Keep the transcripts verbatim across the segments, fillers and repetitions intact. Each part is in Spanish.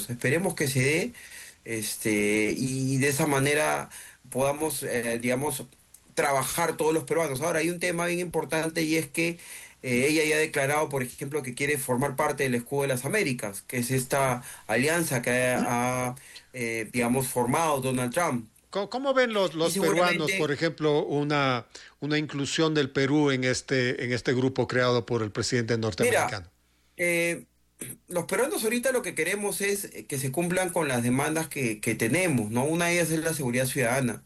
Esperemos, esperemos que se dé, este, y de esa manera podamos, eh, digamos, trabajar todos los peruanos. Ahora, hay un tema bien importante y es que eh, ella ya ha declarado, por ejemplo, que quiere formar parte del Escudo de las Américas, que es esta alianza que ha, ha, eh, digamos, formado Donald Trump. ¿Cómo, cómo ven los, Y los peruanos, por seguramente, ejemplo, una, una inclusión del Perú en este, en este grupo creado por el presidente mira, norteamericano? eh, los peruanos ahorita lo que queremos es que se cumplan con las demandas que, que tenemos, ¿no? Una de ellas es la seguridad ciudadana.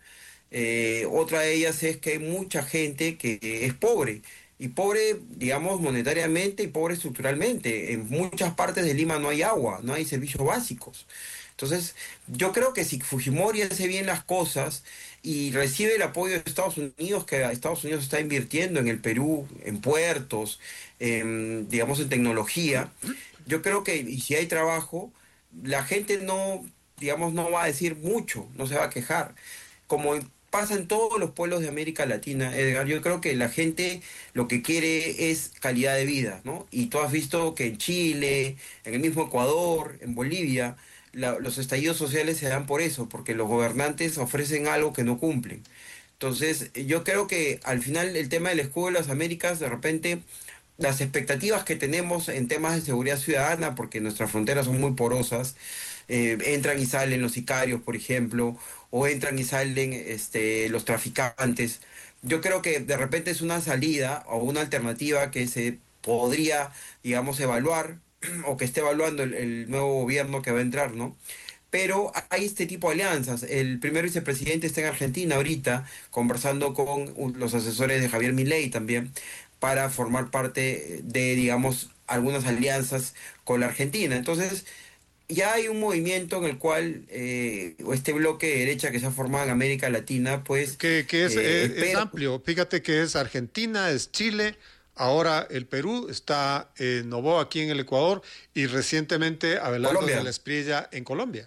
Eh, otra de ellas es que hay mucha gente que es pobre, y pobre, digamos, monetariamente y pobre estructuralmente. En muchas partes de Lima no hay agua, no hay servicios básicos. Entonces, yo creo que si Fujimori hace bien las cosas y recibe el apoyo de Estados Unidos, que Estados Unidos está invirtiendo en el Perú, en puertos, en, digamos, en tecnología, yo creo que, y si hay trabajo, la gente no, digamos, no va a decir mucho, no se va a quejar. Como pasa en todos los pueblos de América Latina, Edgar, yo creo que la gente lo que quiere es calidad de vida, ¿no? Y tú has visto que en Chile, en el mismo Ecuador, en Bolivia, la- los estallidos sociales se dan por eso, porque los gobernantes ofrecen algo que no cumplen. Entonces, yo creo que al final el tema del escudo de las Américas, de repente, las expectativas que tenemos en temas de seguridad ciudadana, porque nuestras fronteras son muy porosas, eh, entran y salen los sicarios, por ejemplo, o entran y salen este, los traficantes. Yo creo que de repente es una salida o una alternativa que se podría, digamos, evaluar, o que esté evaluando el, el nuevo gobierno que va a entrar, ¿no? Pero hay este tipo de alianzas. El primer vicepresidente está en Argentina ahorita, conversando con uh, los asesores de Javier Milei también, para formar parte de, digamos, algunas alianzas con la Argentina. Entonces, ya hay un movimiento en el cual, eh, o este bloque de derecha que se ha formado en América Latina, pues, Que, que es, eh, es, es espera. amplio. Fíjate que es Argentina, es Chile, ahora el Perú, está eh, Noboa aquí en el Ecuador y recientemente Abelardo de Colombia. la Espriella en Colombia.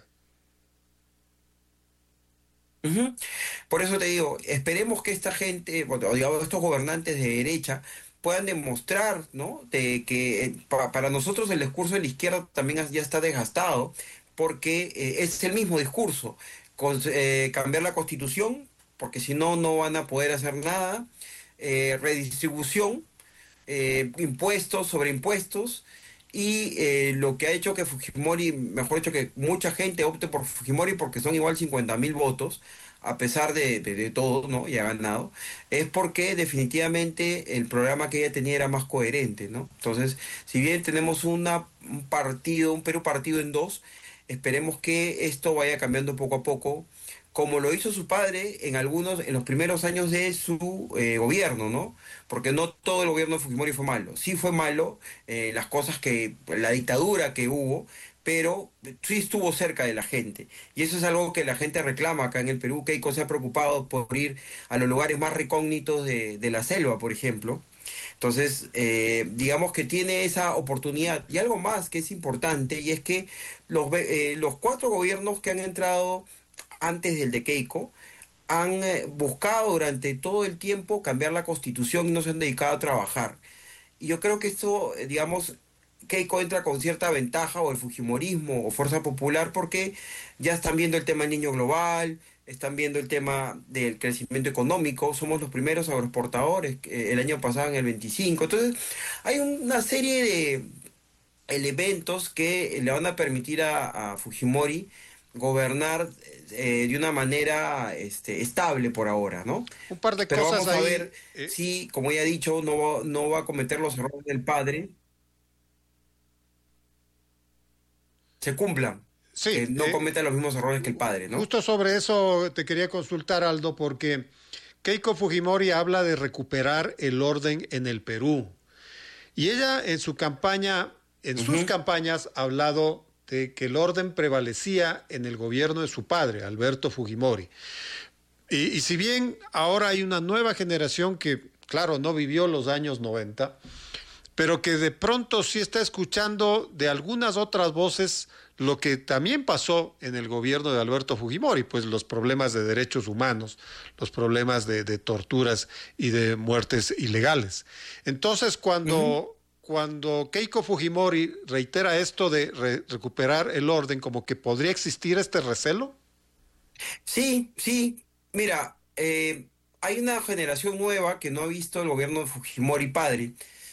Ujú. Por eso te digo, esperemos que esta gente, bueno, o digamos, estos gobernantes de derecha puedan demostrar, ¿no? De que eh, pa- para nosotros el discurso de la izquierda también ya está desgastado, porque eh, es el mismo discurso, con, eh, cambiar la constitución, porque si no, no van a poder hacer nada, eh, redistribución, eh, impuestos sobre impuestos, y eh, lo que ha hecho que Fujimori, mejor dicho, que mucha gente opte por Fujimori porque son igual cincuenta mil votos, a pesar de, de, de todo, ¿no? Y ha ganado, es porque definitivamente el programa que ella tenía era más coherente, ¿no? Entonces, si bien tenemos una, un partido, un Perú partido en dos, esperemos que esto vaya cambiando poco a poco, como lo hizo su padre en algunos, en los primeros años de su eh, gobierno, ¿no? Porque no todo el gobierno de Fujimori fue malo. Sí fue malo, eh, las cosas que, la dictadura que hubo, pero sí estuvo cerca de la gente. Y eso es algo que la gente reclama acá en el Perú. Keiko se ha preocupado por ir a los lugares más recógnitos de, de la selva, por ejemplo. Entonces, eh, digamos que tiene esa oportunidad. Y algo más que es importante, y es que los, ve- eh, los cuatro gobiernos que han entrado antes del de Keiko han eh, buscado durante todo el tiempo cambiar la constitución y no se han dedicado a trabajar. Y yo creo que esto, eh, digamos, Keiko entra con cierta ventaja, o el Fujimorismo o Fuerza Popular, porque ya están viendo el tema del niño global, están viendo el tema del crecimiento económico, somos los primeros agroexportadores, eh, el año pasado en el veinticinco. Entonces, hay una serie de elementos que le van a permitir a, a Fujimori gobernar eh, de una manera este, estable por ahora, ¿no? Un par de Pero cosas vamos a ahí. ver eh, si, como ya he dicho, no va, no va a cometer los errores del padre, se cumplan, que sí, no eh, cometa los mismos errores que el padre, ¿no? justo sobre eso te quería consultar, Aldo, porque Keiko Fujimori habla de recuperar el orden en el Perú. Y ella en su campaña, en sus Ujú. campañas, ha hablado de que el orden prevalecía en el gobierno de su padre, Alberto Fujimori. Y, y si bien ahora hay una nueva generación que, claro, no vivió los años noventa, pero que de pronto sí está escuchando de algunas otras voces lo que también pasó en el gobierno de Alberto Fujimori, pues los problemas de derechos humanos, los problemas de, de torturas y de muertes ilegales. Entonces, Ujú. cuando, cuando Keiko Fujimori reitera esto de re- recuperar el orden, como que podría existir este recelo. Sí, sí, mira, eh, hay una generación nueva que no ha visto el gobierno de Fujimori padre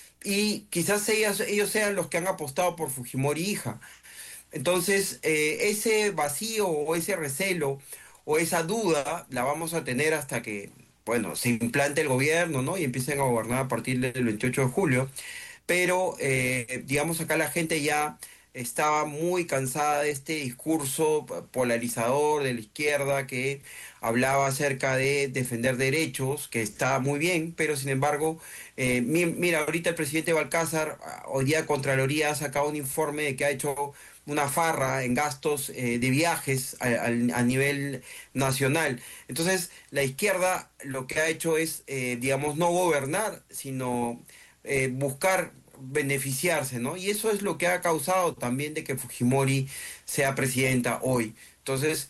y quizás ellas- ellos sean los que han apostado por Fujimori hija. Entonces, eh, ese vacío o ese recelo o esa duda la vamos a tener hasta que, bueno, se implante el gobierno, ¿no? Y empiecen a gobernar a partir del veintiocho de julio. Pero, eh, digamos, acá la gente ya estaba muy cansada de este discurso polarizador de la izquierda que hablaba acerca de defender derechos, que está muy bien, pero sin embargo, eh, mi- mira, ahorita el presidente Balcázar, ah, hoy día Contraloría ha sacado un informe de que ha hecho una farra en gastos eh, de viajes a, a- a nivel nacional. Entonces, la izquierda lo que ha hecho es, eh, digamos, no gobernar, sino eh, buscar beneficiarse, ¿no? Y eso es lo que ha causado también de que Fujimori sea presidenta hoy. Entonces,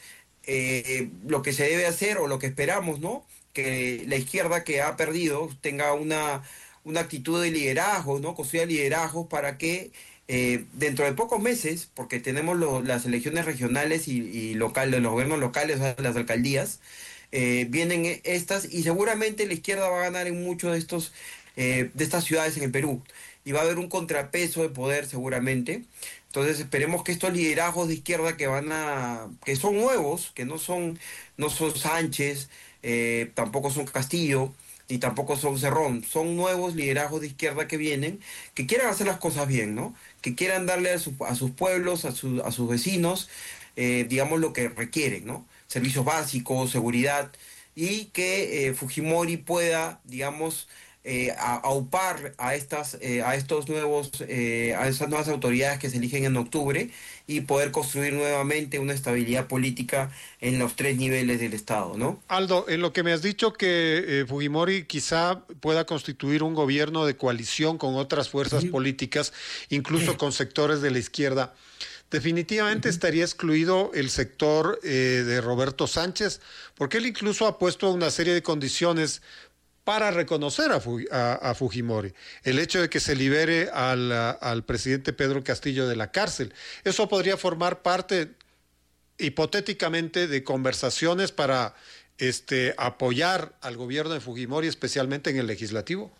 eh, lo que se debe hacer o lo que esperamos, ¿no? Que la izquierda que ha perdido tenga una, una actitud de liderazgo, ¿no? Construya liderazgo para que eh, dentro de pocos meses, porque tenemos lo- las elecciones regionales y, y locales, los gobiernos locales, o sea, las alcaldías, eh, vienen e- estas y seguramente la izquierda va a ganar en muchos de estos eh, de estas ciudades en el Perú y va a haber un contrapeso de poder seguramente. Entonces esperemos que estos liderazgos de izquierda que van a, que son nuevos, que no son, no son Sánchez, eh, tampoco son Castillo, ni tampoco son Cerrón, son nuevos liderazgos de izquierda que vienen, que quieran hacer las cosas bien, ¿no? Que quieran darle a, su- a sus pueblos, a, su- a sus vecinos, eh, digamos lo que requieren, ¿no? Servicios básicos, seguridad, y que eh, Fujimori pueda, digamos, eh, a- aupar a estas eh, a estos nuevos eh, a esas nuevas autoridades que se eligen en octubre y poder construir nuevamente una estabilidad política en los tres niveles del Estado, ¿no? Aldo, en lo que me has dicho que eh, Fujimori quizá pueda constituir un gobierno de coalición con otras fuerzas Ujú, políticas, incluso con sectores de la izquierda, definitivamente ujú. estaría excluido el sector eh, de Roberto Sánchez, porque él incluso ha puesto una serie de condiciones para reconocer a, Fu- a- a Fujimori. El hecho de que se libere al, a- al presidente Pedro Castillo de la cárcel. Eso podría formar parte hipotéticamente de conversaciones para este, apoyar al gobierno de Fujimori, especialmente en el legislativo.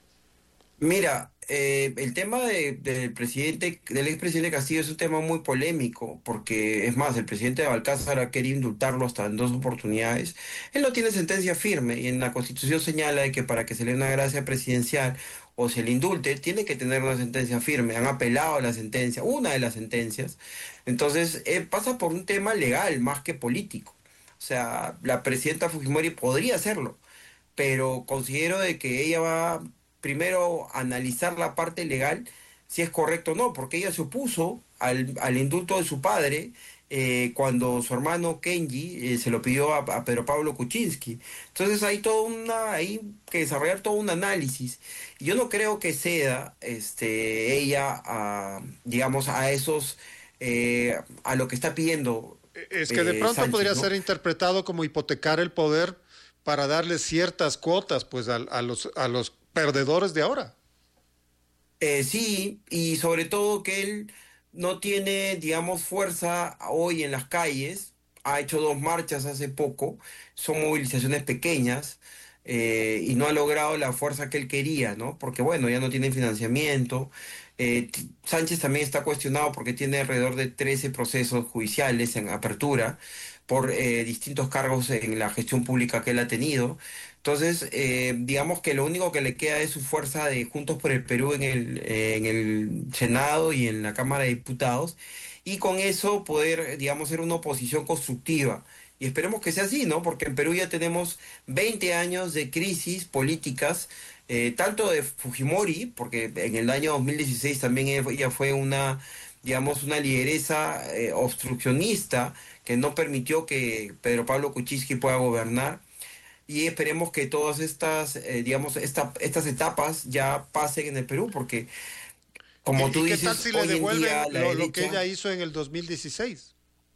Mira, eh, el tema de- del presidente, del expresidente Castillo es un tema muy polémico, porque es más, el presidente de Balcázar ha querido indultarlo hasta en dos oportunidades. Él no tiene sentencia firme y en la Constitución señala de que para que se le dé una gracia presidencial o se le indulte, tiene que tener una sentencia firme. Han apelado a la sentencia, una de las sentencias. Entonces, eh, pasa por un tema legal más que político. O sea, la presidenta Fujimori podría hacerlo, pero considero de que ella va primero a analizar la parte legal, si es correcto o no, porque ella se opuso al, al indulto de su padre eh, cuando su hermano Kenji eh, se lo pidió a, a Pedro Pablo Kuczynski. Entonces hay todo una, hay que desarrollar todo un análisis. Y yo no creo que ceda este, ella a, digamos, a esos, eh, a lo que está pidiendo Es que de eh, pronto Sánchez, podría ¿no? ser interpretado como hipotecar el poder para darle ciertas cuotas pues, a, a los, a los perdedores de ahora. Eh, sí, y sobre todo que él no tiene, digamos, fuerza hoy en las calles. Ha hecho dos marchas hace poco, son movilizaciones pequeñas eh, y no ha logrado la fuerza que él quería, ¿no? Porque bueno, ya no tiene financiamiento. Eh, t- Sánchez también está cuestionado porque tiene alrededor de trece procesos judiciales en apertura por eh, distintos cargos en la gestión pública que él ha tenido. Entonces, eh, digamos que lo único que le queda es su fuerza de Juntos por el Perú en el, eh, en el Senado y en la Cámara de Diputados, y con eso poder, digamos, ser una oposición constructiva. Y esperemos que sea así, ¿no? Porque en Perú ya tenemos veinte años de crisis políticas, eh, tanto de Fujimori, porque en el año dos mil dieciséis también ella ella fue una, digamos, una lideresa eh, obstruccionista que no permitió que Pedro Pablo Kuczynski pueda gobernar y esperemos que todas estas, eh, digamos, esta- estas etapas ya pasen en el Perú, porque como ¿Y, y tú qué tal dices, si le hoy en devuelven día la lo, lo que derecha, ella hizo en el dos mil dieciséis?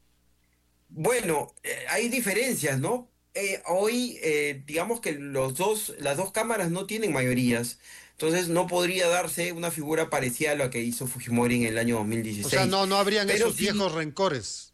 bueno, eh, hay diferencias, ¿no? Eh, hoy, eh, digamos que los dos, las dos cámaras no tienen mayorías. Entonces no podría darse una figura parecida a lo que hizo Fujimori en el año dos mil dieciséis. O sea, no, no habrían Pero esos sí, viejos rencores.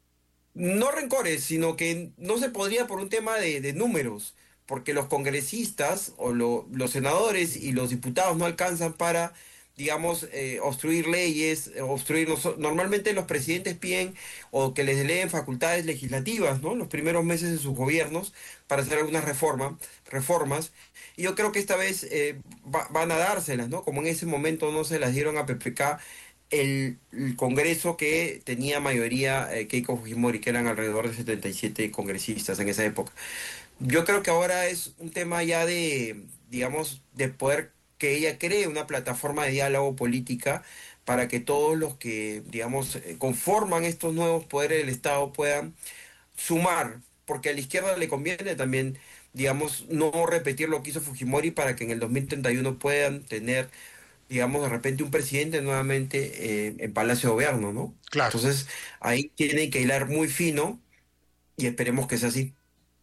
no rencores, sino que no se podría por un tema de, de números, porque los congresistas o lo- los senadores y los diputados no alcanzan para, digamos, eh, obstruir leyes, eh, obstruir... noso- Normalmente los presidentes piden o que les deleguen facultades legislativas, ¿no? Los primeros meses de sus gobiernos para hacer algunas reforma, reformas. Y yo creo que esta vez eh, va- van a dárselas, ¿no? Como en ese momento no se las dieron a P P K el, el Congreso que tenía mayoría eh, Keiko Fujimori, que eran alrededor de setenta y siete congresistas en esa época. Yo creo que ahora es un tema ya de, digamos, de poder que ella cree una plataforma de diálogo política para que todos los que, digamos, eh, conforman estos nuevos poderes del Estado puedan sumar, porque a la izquierda le conviene también, digamos, no repetir lo que hizo Fujimori para que en el dos mil treinta y uno puedan tener, digamos, de repente un presidente nuevamente eh, en Palacio de Gobierno, ¿no? Claro. Entonces, ahí tienen que hilar muy fino y esperemos que sea así.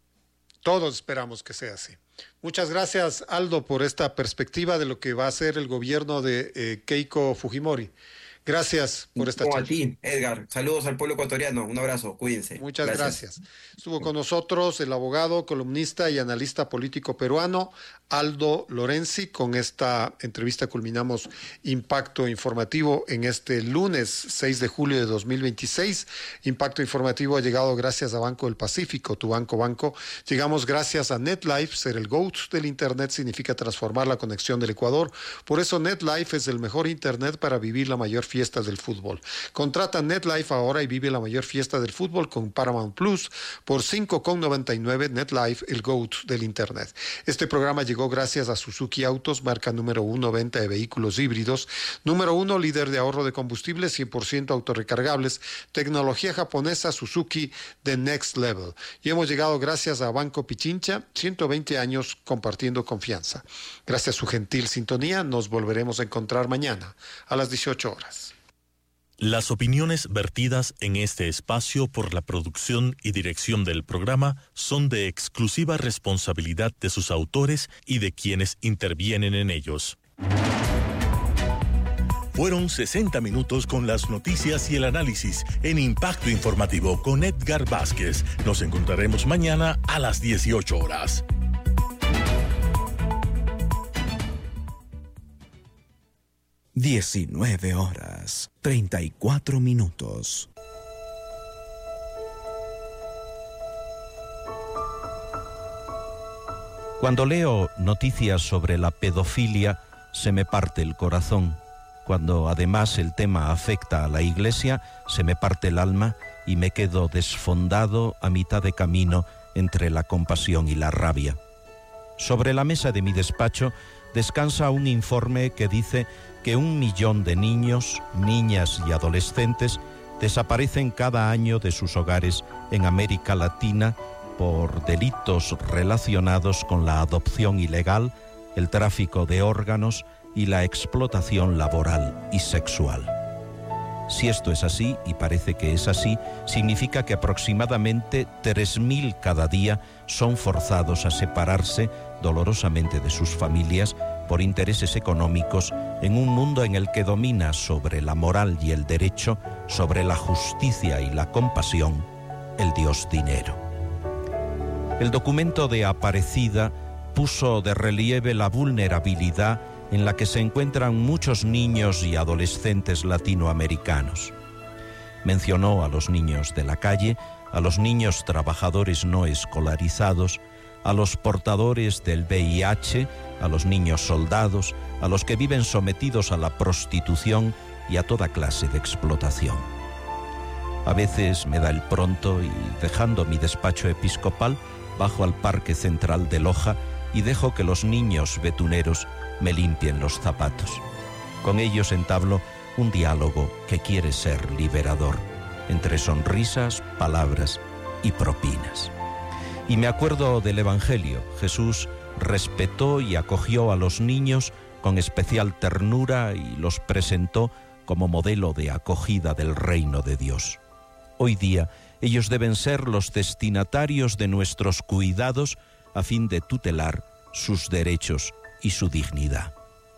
Todos esperamos que sea así. Muchas gracias, Aldo, por esta perspectiva de lo que va a ser el gobierno de eh, Keiko Fujimori. Gracias por esta Como a charla. ti, Edgar. Saludos al pueblo ecuatoriano. Un abrazo. Cuídense. Muchas gracias. Estuvo con nosotros el abogado, columnista y analista político peruano, Aldo Lorenzi. Con esta entrevista culminamos Impacto Informativo en este lunes seis de julio de dos mil veintiséis. Impacto Informativo ha llegado gracias a Banco del Pacífico, tu banco banco. Llegamos gracias a NetLife. Ser el GOAT del Internet significa transformar la conexión del Ecuador. Por eso NetLife es el mejor Internet para vivir la mayor fiesta del fútbol. Contrata NetLife ahora y vive la mayor fiesta del fútbol con Paramount Plus por cinco con noventa y nueve. NetLife, el GOAT del Internet. Este programa llegó gracias a Suzuki Autos, marca número uno, venta de vehículos híbridos. Número uno, líder de ahorro de combustible, cien por ciento autorrecargables. Tecnología japonesa Suzuki de Next Level. Y hemos llegado gracias a Banco Pichincha, ciento veinte años compartiendo confianza. Gracias a su gentil sintonía, nos volveremos a encontrar mañana a las dieciocho horas. Las opiniones vertidas en este espacio por la producción y dirección del programa son de exclusiva responsabilidad de sus autores y de quienes intervienen en ellos. Fueron sesenta minutos con las noticias y el análisis en Impacto Informativo con Edgar Vázquez. Nos encontraremos mañana a las dieciocho horas. diecinueve horas, treinta y cuatro minutos. Cuando leo noticias sobre la pedofilia, se me parte el corazón. Cuando además el tema afecta a la Iglesia, se me parte el alma y me quedo desfondado a mitad de camino entre la compasión y la rabia. Sobre la mesa de mi despacho descansa un informe que dice que un millón de niños, niñas y adolescentes desaparecen cada año de sus hogares en América Latina por delitos relacionados con la adopción ilegal, el tráfico de órganos y la explotación laboral y sexual. Si esto es así, y parece que es así, significa que aproximadamente tres mil cada día son forzados a separarse dolorosamente de sus familias por intereses económicos en un mundo en el que domina sobre la moral y el derecho, sobre la justicia y la compasión, el dios dinero. El documento de Aparecida puso de relieve la vulnerabilidad en la que se encuentran muchos niños y adolescentes latinoamericanos. Mencionó a los niños de la calle, a los niños trabajadores no escolarizados, a los portadores del V I H, a los niños soldados, a los que viven sometidos a la prostitución y a toda clase de explotación. A veces me da el pronto y, dejando mi despacho episcopal, bajo al Parque Central de Loja y dejo que los niños betuneros me limpien los zapatos. Con ellos entablo un diálogo que quiere ser liberador, entre sonrisas, palabras y propinas. Y me acuerdo del Evangelio. Jesús respetó y acogió a los niños con especial ternura y los presentó como modelo de acogida del reino de Dios. Hoy día, ellos deben ser los destinatarios de nuestros cuidados a fin de tutelar sus derechos y su dignidad.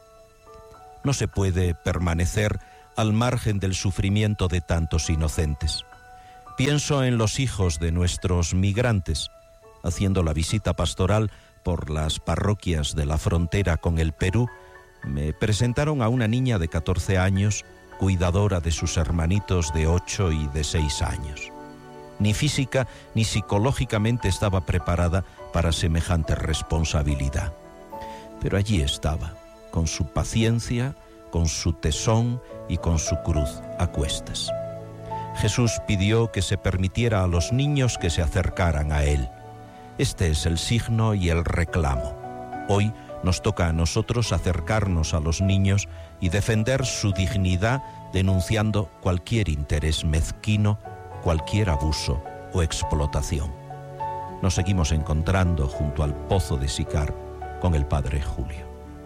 No se puede permanecer al margen del sufrimiento de tantos inocentes. Pienso en los hijos de nuestros migrantes. Haciendo la visita pastoral por las parroquias de la frontera con el Perú, me presentaron a una niña de catorce años, cuidadora de sus hermanitos de ocho y de seis años. Ni física ni psicológicamente estaba preparada para semejante responsabilidad. Pero allí estaba, con su paciencia, con su tesón y con su cruz a cuestas. Jesús pidió que se permitiera a los niños que se acercaran a Él. Este es el signo y el reclamo. Hoy nos toca a nosotros acercarnos a los niños y defender su dignidad denunciando cualquier interés mezquino, cualquier abuso o explotación. Nos seguimos encontrando junto al pozo de Sicar con el Padre Julio.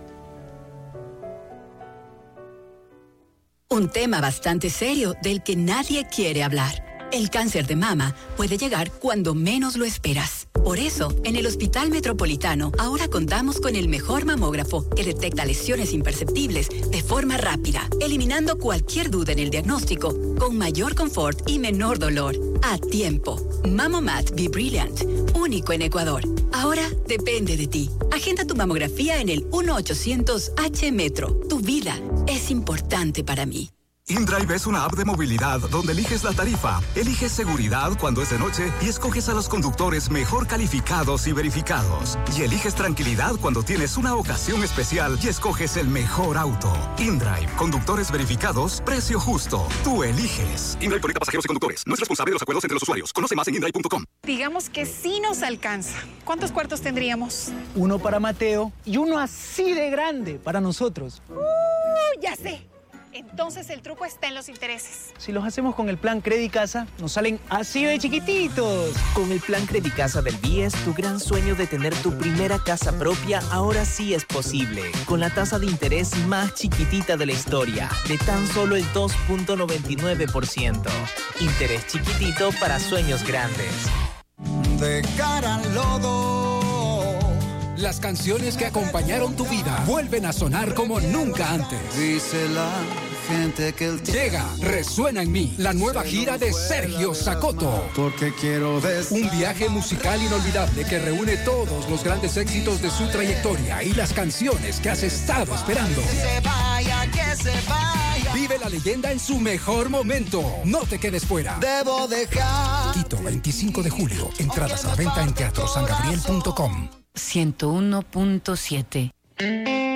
Un tema bastante serio del que nadie quiere hablar. El cáncer de mama puede llegar cuando menos lo esperas. Por eso, en el Hospital Metropolitano ahora contamos con el mejor mamógrafo que detecta lesiones imperceptibles de forma rápida, eliminando cualquier duda en el diagnóstico, con mayor confort y menor dolor. A tiempo. Mamomat Be Brilliant, único en Ecuador. Ahora depende de ti. Agenda tu mamografía en el uno ochocientos H Metro. Tu vida es importante para mí. InDrive es una app de movilidad donde eliges la tarifa, eliges seguridad cuando es de noche y escoges a los conductores mejor calificados y verificados. Y eliges tranquilidad cuando tienes una ocasión especial y escoges el mejor auto. InDrive, conductores verificados, precio justo. Tú eliges. InDrive conecta pasajeros y conductores. No es responsable de los acuerdos entre los usuarios. Conoce más en indrive punto com. Digamos que sí nos alcanza. ¿Cuántos cuartos tendríamos? Uno para Mateo y uno así de grande para nosotros. Uh, ya sé. Entonces el truco está en los intereses. Si los hacemos con el plan Credicasa, nos salen así de chiquititos. Con el plan Credicasa del B I E S, tu gran sueño de tener tu primera casa propia ahora sí es posible. Con la tasa de interés más chiquitita de la historia, de tan solo el dos punto noventa y nueve por ciento. Interés chiquitito para sueños grandes. De cara al lodo. Las canciones que acompañaron tu vida vuelven a sonar como nunca antes. Dice la gente que el Llega, Resuena en mí, la nueva gira de Sergio Sacoto. Porque quiero decir... Un viaje musical inolvidable que reúne todos los grandes éxitos de su trayectoria y las canciones que has estado esperando. Que se vaya, que se vaya. Vive la leyenda en su mejor momento. No te quedes fuera. Debo dejar. Quito, veinticinco de julio. Entradas a la venta en teatro san gabriel punto com. ciento uno punto siete.